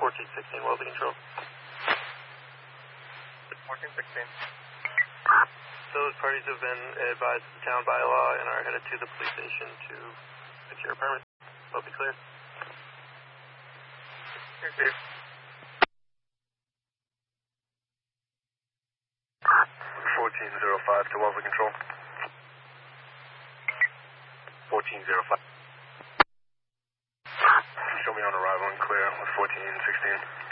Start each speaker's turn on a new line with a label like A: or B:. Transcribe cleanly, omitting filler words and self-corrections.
A: 1416, Wellesley Control.
B: 1416.
A: Those parties have been advised of the town bylaw and are headed to the police station to secure a permit. Will be clear.
B: Clear.
C: 1405 to Wellesley Control. 1405. Show me on arrival and clear with 1416.